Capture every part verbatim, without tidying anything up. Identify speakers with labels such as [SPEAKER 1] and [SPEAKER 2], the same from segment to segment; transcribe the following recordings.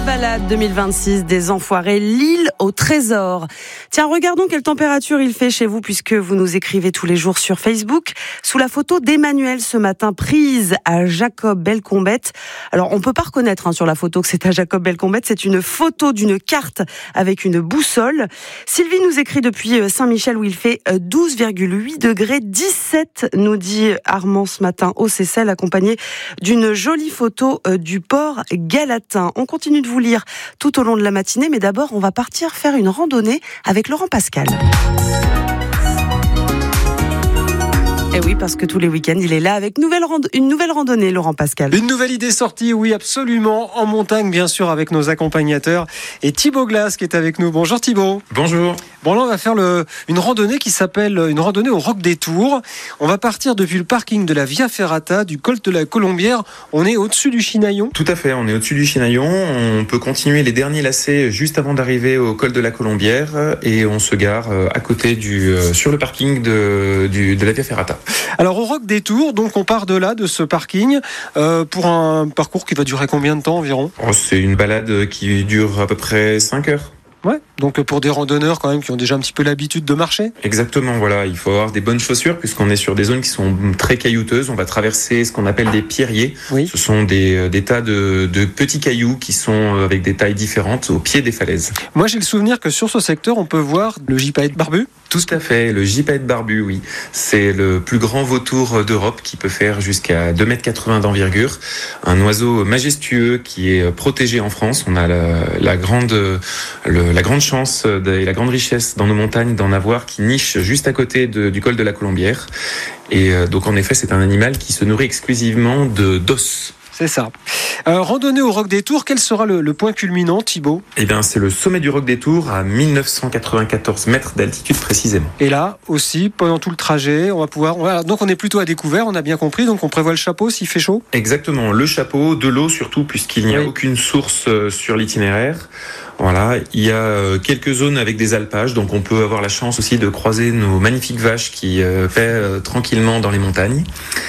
[SPEAKER 1] balade deux mille vingt-six des Enfoirés, l'île au trésor. Tiens, regardons quelle température il fait chez vous puisque vous nous écrivez tous les jours sur Facebook sous la photo d'Emmanuel ce matin prise à Jacob-Belcombette. Alors, on peut pas reconnaître hein, sur la photo que c'est à Jacob-Belcombette, c'est une photo d'une carte avec une boussole. Sylvie nous écrit depuis Saint-Michel où il fait douze virgule huit degrés, dix-sept nous dit Armand ce matin au Seychelles, accompagné d'une jolie photo du port Galatin. On continue de vous lire tout au long de la matinée, mais d'abord, on va partir faire une randonnée avec Laurent Pascal. Et oui, parce que tous les week-ends, il est là avec nouvelle rand- une nouvelle randonnée, Laurent Pascal.
[SPEAKER 2] Une nouvelle idée sortie, oui, absolument, en montagne, bien sûr, avec nos accompagnateurs. Et Thibaut Glass qui est avec nous. Bonjour Thibaut.
[SPEAKER 3] Bonjour.
[SPEAKER 2] Bon, là, on va faire le, une randonnée qui s'appelle une randonnée au Roc des Tours. On va partir depuis le parking de la Via Ferrata, du col de la Colombière. On est au-dessus du Chinaillon.
[SPEAKER 3] Tout à fait, on est au-dessus du Chinaillon. On peut continuer les derniers lacets juste avant d'arriver au col de la Colombière et on se gare à côté du, sur le parking de, du, de la Via Ferrata.
[SPEAKER 2] Alors au Roc des Tours, donc on part de là, de ce parking, euh, pour un parcours qui va durer combien de temps environ ?
[SPEAKER 3] Oh, c'est une balade qui dure à peu près cinq heures.
[SPEAKER 2] Ouais, donc pour des randonneurs quand même qui ont déjà un petit peu l'habitude de marcher.
[SPEAKER 3] Exactement, voilà, il faut avoir des bonnes chaussures puisqu'on est sur des zones qui sont très caillouteuses. On va traverser ce qu'on appelle des pierriers.
[SPEAKER 2] Oui.
[SPEAKER 3] Ce sont des, des tas de, de petits cailloux qui sont avec des tailles différentes au pied des falaises.
[SPEAKER 2] Moi j'ai le souvenir que sur ce secteur on peut voir le gypaète barbu.
[SPEAKER 3] Tout à fait, le gypaète barbu, oui. C'est le plus grand vautour d'Europe qui peut faire jusqu'à deux mètres quatre-vingts d'envergure. Un oiseau majestueux qui est protégé en France. On a la, la grande, le, la grande chance et la grande richesse dans nos montagnes d'en avoir qui niche juste à côté de, du col de la Colombière. Et donc en effet, c'est un animal qui se nourrit exclusivement de d'os.
[SPEAKER 2] C'est ça. Euh, randonnée au Roc des Tours, quel sera le, le point culminant, Thibaut ?
[SPEAKER 3] Eh bien, c'est le sommet du Roc des Tours à mille neuf cent quatre-vingt-quatorze mètres d'altitude précisément.
[SPEAKER 2] Et là aussi, pendant tout le trajet, on va pouvoir. Voilà, donc on est plutôt à découvert, on a bien compris. Donc on prévoit le chapeau s'il fait chaud.
[SPEAKER 3] Exactement, le chapeau, de l'eau surtout, puisqu'il n'y a
[SPEAKER 2] oui.
[SPEAKER 3] aucune source sur l'itinéraire. Voilà, il y a quelques zones avec des alpages, donc on peut avoir la chance aussi de croiser nos magnifiques vaches qui paient tranquillement dans les montagnes.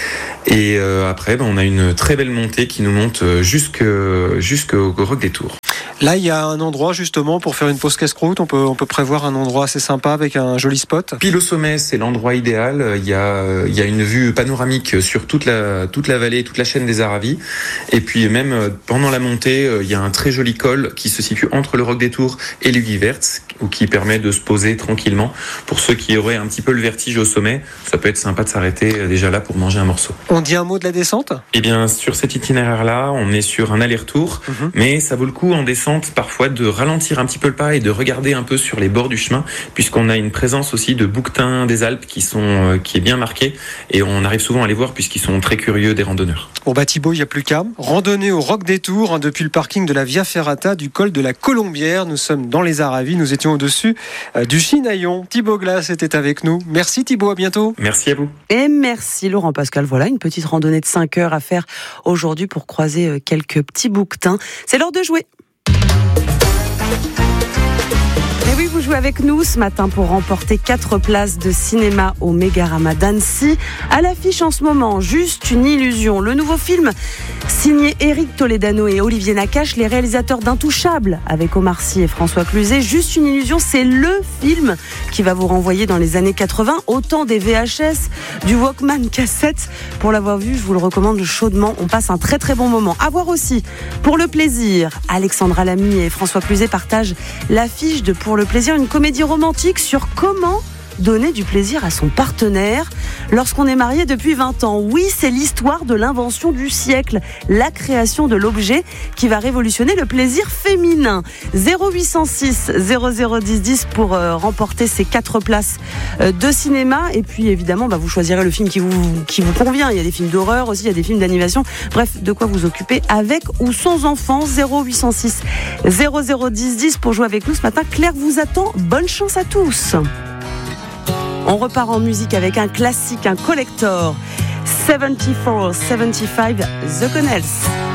[SPEAKER 3] Et euh, après, ben, on a une très belle montée qui nous monte jusque, jusqu'au Roc des Tours.
[SPEAKER 2] Là, il y a un endroit justement pour faire une pause casse-croûte. On peut, on peut prévoir un endroit assez sympa avec un joli spot.
[SPEAKER 3] Pile au sommet, c'est l'endroit idéal. Il y a, il y a une vue panoramique sur toute la, toute la vallée, toute la chaîne des Aravis. Et puis même pendant la montée, il y a un très joli col qui se situe entre le Roc des Tours et l'Hugues-Verts, ou qui permet de se poser tranquillement. Pour ceux qui auraient un petit peu le vertige au sommet, ça peut être sympa de s'arrêter déjà là pour manger un morceau.
[SPEAKER 2] On dit un mot de la descente ?
[SPEAKER 3] Eh bien, sur cet itinéraire-là, on est sur un aller-retour, mmh. mais ça vaut le coup en descente parfois de ralentir un petit peu le pas et de regarder un peu sur les bords du chemin, puisqu'on a une présence aussi de bouquetins des Alpes qui sont euh, qui est bien marquée et on arrive souvent à les voir puisqu'ils sont très curieux des randonneurs.
[SPEAKER 2] Bon bah Thibaut, il n'y a plus qu'à. Randonnée au Roc des Tours, hein, depuis le parking de la Via Ferrata du col de la Colombière. Nous sommes dans les Aravis, nous étions au-dessus euh, du Chinaillon. Thibaut Glass était avec nous. Merci Thibaut, à bientôt.
[SPEAKER 3] Merci à vous.
[SPEAKER 1] Et merci Laurent Pascal. Voilà une petite randonnée de cinq heures à faire aujourd'hui pour croiser quelques petits bouquetins. C'est l'heure de jouer. Et oui, vous jouez avec nous ce matin pour remporter quatre places de cinéma au Mégarama d'Annecy. À l'affiche en ce moment, Juste une illusion. Le nouveau film signé Éric Toledano et Olivier Nakache, les réalisateurs d'Intouchables avec Omar Sy et François Cluzet. Juste une illusion, c'est le film qui va vous renvoyer dans les années quatre-vingts, au temps des V H S, du Walkman cassette. Pour l'avoir vu, je vous le recommande chaudement. On passe un très très bon moment. À voir aussi, pour le plaisir, Alexandra Lamy et François Cluzet partagent l'affiche de Pour le plaisir, une comédie romantique sur comment donner du plaisir à son partenaire lorsqu'on est marié depuis vingt ans. Oui, c'est l'histoire de l'invention du siècle, la création de l'objet qui va révolutionner le plaisir féminin. zéro huit cent six zéro zéro dix dix pour euh, remporter ces quatre places euh, de cinéma. Et puis évidemment, bah, vous choisirez le film qui vous, qui vous convient. Il y a des films d'horreur aussi, il y a des films d'animation. Bref, de quoi vous occuper avec ou sans enfants. zéro huit cent six zéro zéro dix dix pour jouer avec nous ce matin. Claire vous attend. Bonne chance à tous. On repart en musique avec un classique, un collector. soixante-quatre, soixante-quinze, The Connells.